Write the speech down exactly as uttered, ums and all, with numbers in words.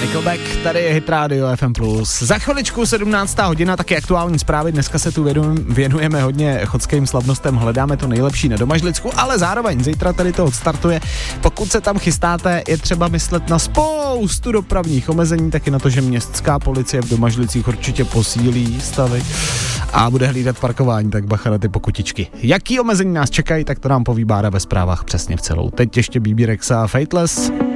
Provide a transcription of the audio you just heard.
Nickelback, tady je Hit Radio F M plus. Za chviličku sedmnáctá hodina, taky aktuální zprávy. Dneska se tu věnujeme hodně chodským slavnostem, hledáme to nejlepší na Domažlicku, ale zároveň zítra tady to odstartuje. Pokud se tam chystáte, je třeba myslet na spoustu dopravních omezení, taky na to, že městská policie v Domažlicích určitě posílí stavy a bude hlídat parkování, tak bacha na ty pokutičky. Jaký omezení nás čekají, tak to nám poví Bára ve zprávách přesně v celou. Teď ještě Bebe Rexha a Fateless.